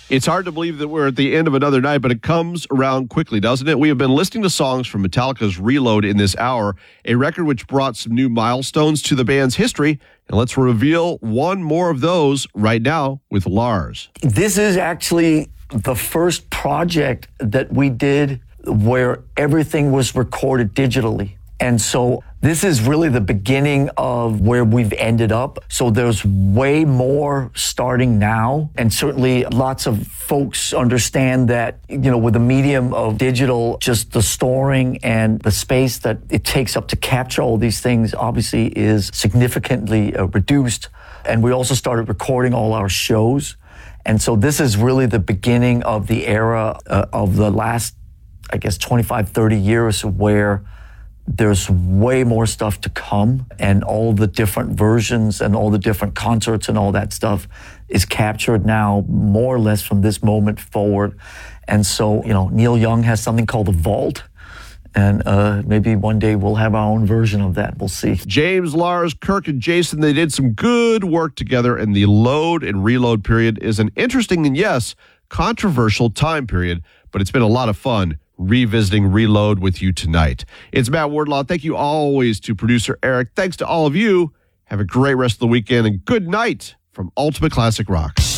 It's hard to believe that we're at the end of another night, but it comes around quickly, doesn't it? We have been listening to songs from Metallica's Reload in this hour, a record which brought some new milestones to the band's history. And let's reveal one more of those right now with Lars. This is actually the first project that we did where everything was recorded digitally. And so this is really the beginning of where we've ended up. So there's way more starting now. And certainly lots of folks understand that, with the medium of digital, just the storing and the space that it takes up to capture all these things obviously is significantly reduced. And we also started recording all our shows. And so this is really the beginning of the era of the last, 25, 30 years where there's way more stuff to come, and all the different versions and all the different concerts and all that stuff is captured now more or less from this moment forward. And so, Neil Young has something called The Vault, and maybe one day we'll have our own version of that. We'll see. James, Lars, Kirk, and Jason, they did some good work together, and the Load and Reload period is an interesting and, yes, controversial time period, but it's been a lot of fun revisiting Reload with you tonight. It's Matt Wardlaw. Thank you always to producer Eric. Thanks to all of you. Have a great rest of the weekend and good night from Ultimate Classic Rock.